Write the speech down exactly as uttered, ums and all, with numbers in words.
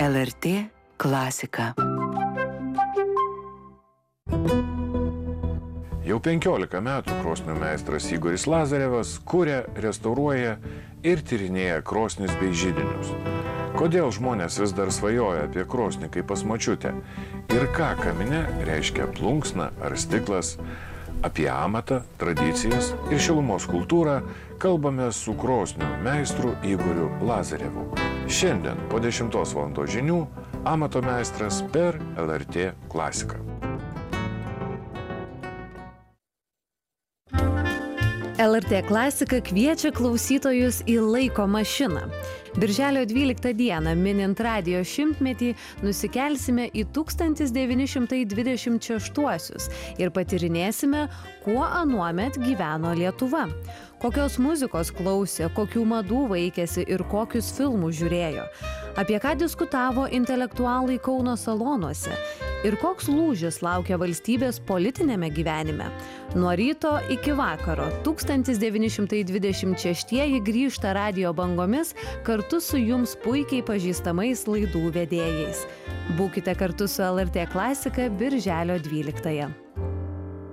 L R T klasika. Jau penkiolika metų krosnių meistras Igoris Lazarevas kuria, restauruoja ir tyrinėja krosnis bei židinius. Kodėl žmonės vis dar svajoja apie krosnį kaip pas močiutę? Ir ką kamine reiškia plunksna ar stiklas? Apie amatą, tradicijas ir šilumos kultūrą kalbame su krosnių meistru Igoriu Lazarevu. Šiandien po dešimtos valandos žinių amato meistras per L R T klasiką. L R T klasika kviečia klausytojus į laiko mašiną. Birželio dvyliktą dieną, minint radijo šimtmetį, nusikelsime į tūkstantis devyni šimtai dvidešimt šeštuosius ir patyrinėsime, kuo anuomet gyveno Lietuva. Kokios muzikos klausė, kokių madų vaikėsi ir kokius filmus žiūrėjo. Apie ką diskutavo intelektualai Kauno salonuose. Ir koks lūžis laukia valstybės politinėme gyvenime. Nuo ryto iki vakaro tūkstantis devyni šimtai dvidešimt šeštieji grįžta radijo bangomis kartu su jums puikiai pažįstamais laidų vedėjais. Būkite kartu su L R T klasika birželio dvyliktąją.